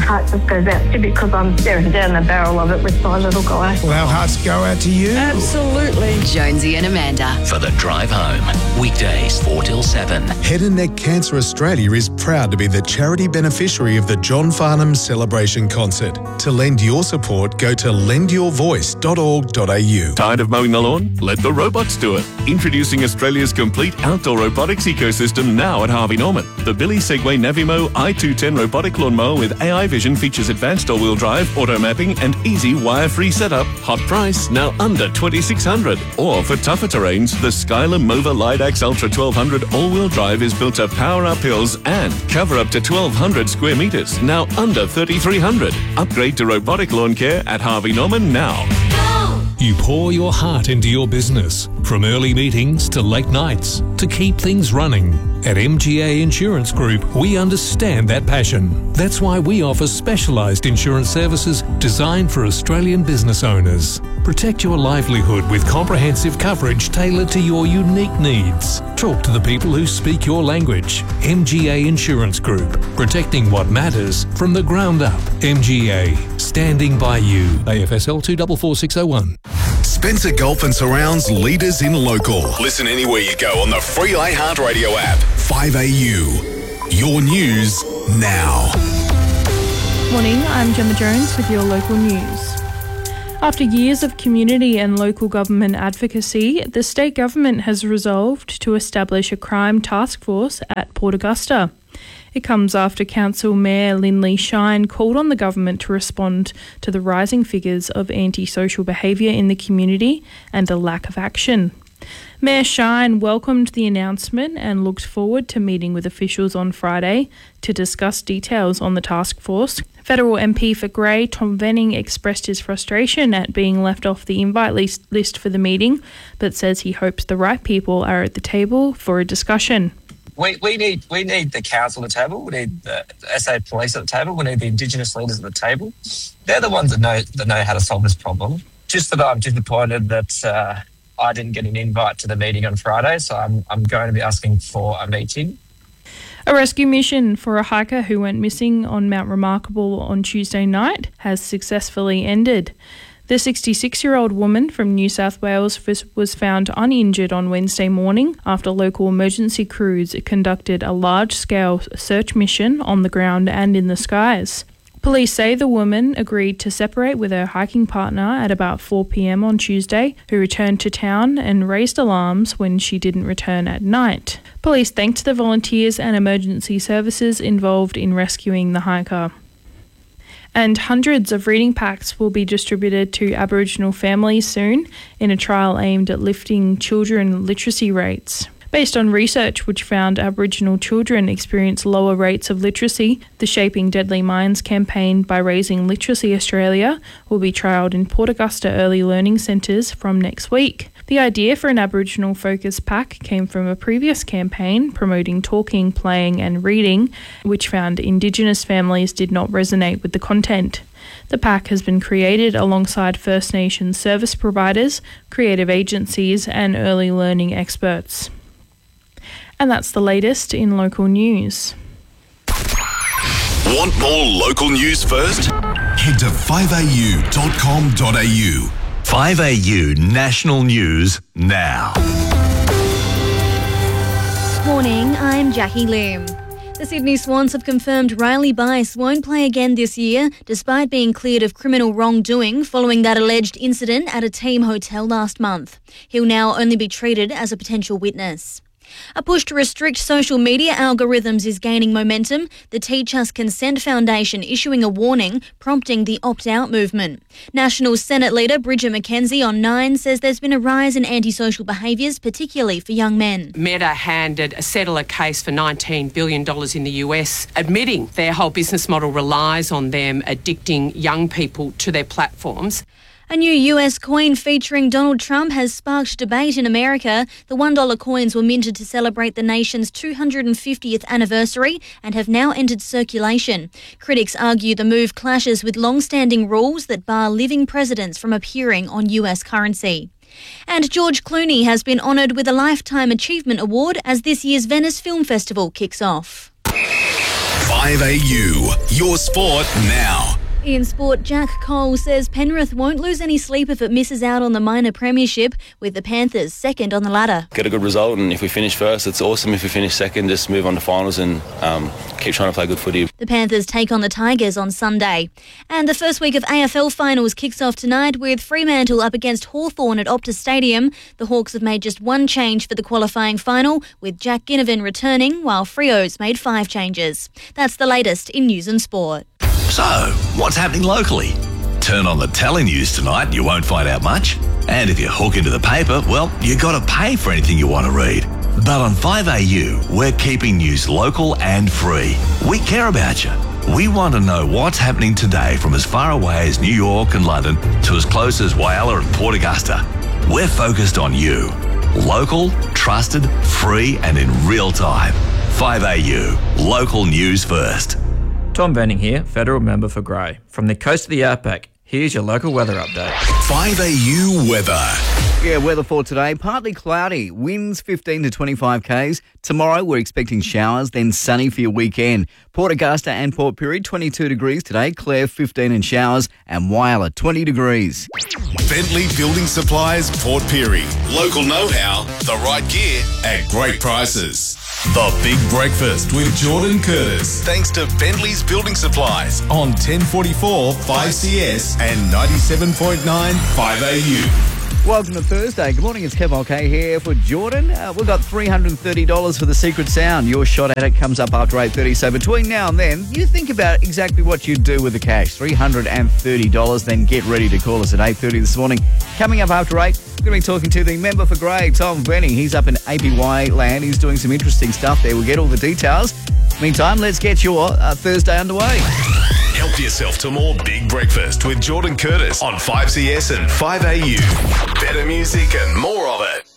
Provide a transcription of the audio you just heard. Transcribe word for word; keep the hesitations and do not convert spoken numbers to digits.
heart just goes out to you because I'm staring down the barrel of it with my little guy. Well, our hearts go out to you. Absolutely. Jonesy and Amanda. For the drive home. Weekdays four till seven. Head and Neck Cancer Australia is proud to be the charity beneficiary of the John Farnham Celebration Concert. To lend your support, go to lend your voice dot org dot a u. Tired of mowing the lawn? Let the robots do it. Introducing Australia's complete outdoor robotics ecosystem now at Harvey Norman. The Billy Segway Navimo i two ten robotic lawnmower with A I vision features advanced all-wheel drive, auto mapping and easy wire-free setup. Hot price, now under twenty-six hundred dollars. Or for tougher terrains, the Skyler Mova Lidax Ultra twelve hundred all-wheel drive is built to power up hills and cover up to twelve hundred square metres, now under thirty-three hundred dollars. Upgrade to robotic lawn care at Harvey Norman now. You pour your heart into your business, from early meetings to late nights, to keep things running. At M G A Insurance Group, we understand that passion. That's why we offer specialised insurance services designed for Australian business owners. Protect your livelihood with comprehensive coverage tailored to your unique needs. Talk to the people who speak your language. M G A Insurance Group, protecting what matters from the ground up. M G A, standing by you. A F S L two four four six oh one. Spencer Gulf and Surround's leaders in local. Listen anywhere you go on the free iHeartRadio app. five A U. Your news now. Morning, I'm Gemma Jones with your local news. After years of community and local government advocacy, the state government has resolved to establish a crime task force at Port Augusta. It comes after Council Mayor Lindley Shine called on the government to respond to the rising figures of antisocial behaviour in the community and a lack of action. Mayor Shine welcomed the announcement and looked forward to meeting with officials on Friday to discuss details on the task force. Federal M P for Grey, Tom Venning, expressed his frustration at being left off the invite list, list for the meeting, but says he hopes the right people are at the table for a discussion. We, we need we need the council at the table. We need the S A Police at the table. We need the Indigenous leaders at the table. They're the ones that know that know how to solve this problem. Just that I'm disappointed that uh, I didn't get an invite to the meeting on Friday, so I'm I'm going to be asking for a meeting. A rescue mission for a hiker who went missing on Mount Remarkable on Tuesday night has successfully ended. The sixty-six-year-old woman from New South Wales was found uninjured on Wednesday morning after local emergency crews conducted a large-scale search mission on the ground and in the skies. Police say the woman agreed to separate with her hiking partner at about four p.m. on Tuesday, who returned to town and raised alarms when she didn't return at night. Police thanked the volunteers and emergency services involved in rescuing the hiker. And hundreds of reading packs will be distributed to Aboriginal families soon in a trial aimed at lifting children literacy rates. Based on research which found Aboriginal children experience lower rates of literacy, the Shaping Deadly Minds campaign by Raising Literacy Australia will be trialled in Port Augusta Early Learning Centres from next week. The idea for an Aboriginal focus pack came from a previous campaign promoting talking, playing and reading, which found Indigenous families did not resonate with the content. The pack has been created alongside First Nations service providers, creative agencies and early learning experts. And that's the latest in local news. Want more local news first? Head to five a u dot com dot a u. five A U National News now. Morning, I'm Jackie Lim. The Sydney Swans have confirmed Riley Bice won't play again this year, despite being cleared of criminal wrongdoing following that alleged incident at a team hotel last month. He'll now only be treated as a potential witness. A push to restrict social media algorithms is gaining momentum, the Teach Us Consent Foundation issuing a warning, prompting the opt-out movement. National Senate Leader Bridget McKenzie on Nine says there's been a rise in antisocial behaviours, particularly for young men. Meta handed a settler case for nineteen billion dollars in the U S, admitting their whole business model relies on them addicting young people to their platforms. A new U S coin featuring Donald Trump has sparked debate in America. The one dollar coins were minted to celebrate the nation's two hundred fiftieth anniversary and have now entered circulation. Critics argue the move clashes with long-standing rules that bar living presidents from appearing on U S currency. And George Clooney has been honoured with a Lifetime Achievement Award as this year's Venice Film Festival kicks off. five A U, your sport now. In sport, Jack Cole says Penrith won't lose any sleep if it misses out on the minor premiership, with the Panthers second on the ladder. Get a good result, and if we finish first, it's awesome. If we finish second, just move on to finals and um, keep trying to play good footy. The Panthers take on the Tigers on Sunday. And the first week of A F L finals kicks off tonight with Fremantle up against Hawthorn at Optus Stadium. The Hawks have made just one change for the qualifying final, with Jack Ginnivan returning, while Freo's made five changes. That's the latest in news and sport. So, what's happening locally? Turn on the telenews tonight, you won't find out much. And if you hook into the paper, well, you got to pay for anything you want to read. But on five A U, we're keeping news local and free. We care about you. We want to know what's happening today from as far away as New York and London to as close as Whyalla and Port Augusta. We're focused on you. Local, trusted, free and in real time. five A U, local news first. Tom Venning here, Federal Member for Grey. From the coast of the outback, here's your local weather update. five A U weather. Yeah, weather for today, partly cloudy, winds fifteen to twenty-five kays. Tomorrow we're expecting showers, then sunny for your weekend. Port Augusta and Port Pirie, twenty-two degrees today. Clare, fifteen and showers. And Whyalla, twenty degrees. Bentley Building Supplies, Port Pirie. Local know-how, the right gear at great prices. The Big Breakfast with Jordan Curtis. Thanks to Bentley's Building Supplies on ten forty-four five C S and ninety-seven point nine five A U. Welcome to Thursday. Good morning, it's Kev OK here for Jordan. Uh, we've got three hundred thirty dollars for the secret sound. Your shot at it comes up after eight thirty. So between now and then, you think about exactly what you do with the cash. three hundred thirty dollars. Then get ready to call us at eight thirty this morning. Coming up after eight, we're going to be talking to the member for Grey, Tom Venning. He's up in A P Y land. He's doing some interesting stuff there. We'll get all the details. Meantime, let's get your uh, Thursday underway. Help yourself to more Big Breakfast with Jordan Curtis on five C S and five A U. Better music and more of it.